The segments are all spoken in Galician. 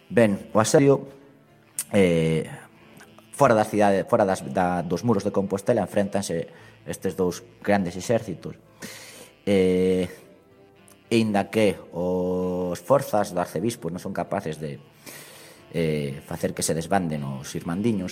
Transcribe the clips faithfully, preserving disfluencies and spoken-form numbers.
Ben, o asedio eh, fora das cidades, fora das, da, dos muros de Compostela enfréntanse estes dous grandes exércitos. Eh, e inda que os forzas do arcebispo non son capaces de eh, facer que se desbanden os irmandiños,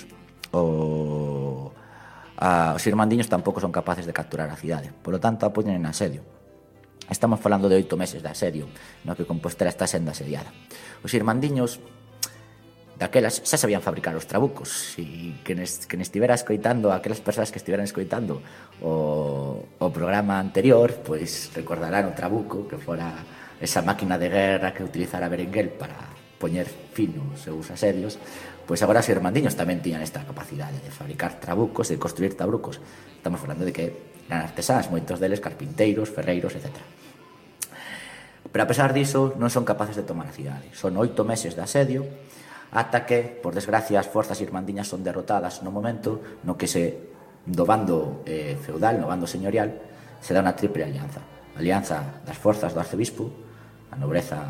o, a, os irmandiños tampouco son capaces de capturar a cidade, polo tanto apoian en asedio. Estamos falando de oito meses de asedio no que Compostela está sendo asediada. Os irmandiños daquelas xa sabían fabricar os trabucos, e que nes, que estivera escoitando, aquelas persoas que estiveran escoitando o, o programa anterior, pois recordarán o trabuco, que fora esa máquina de guerra que utilizara Berenguel para poñer fin aos seus asedios. Pois agora os irmandiños tamén tiñan esta capacidade de fabricar trabucos, de construir trabucos. Estamos falando de que eran artesáns, moitos deles carpinteiros, ferreiros, etcétera. Pero a pesar diso, non son capaces de tomar a cidade. Son oito meses de asedio, ata que, por desgracia, as forzas irmandiñas son derrotadas no momento no que se, do bando eh, feudal, no bando señorial, se dá unha triple alianza. A alianza das forzas do arcebispo, a nobreza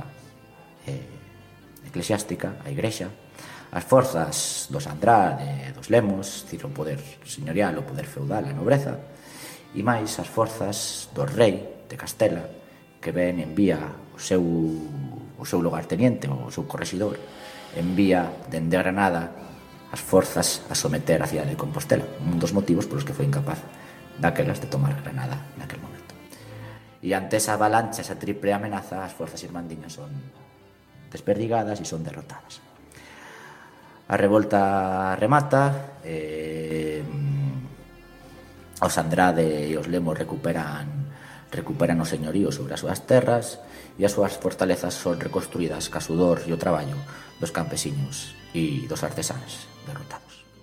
eh, eclesiástica, a igrexa, as forzas dos Andrade, dos Lemos, dicir, o poder señorial, o poder feudal, a nobreza, e máis as forzas do rei de Castela, que ven, envía o seu, o seu lugarteniente, o seu correxidor, envía dende Granada as forzas a someter a cidade de Compostela, un dos motivos polos que foi incapaz daquelas de tomar Granada naquel momento. E ante esa avalancha, esa triple amenaza, as forzas irmandiñas son desperdigadas e son derrotadas. A revolta remata, eh, os Andrade e os Lemos recuperan recuperan o señorío sobre as súas terras e as súas fortalezas son reconstruídas ca sudor e o traballo dos campesiños e dos artesáns derrotados.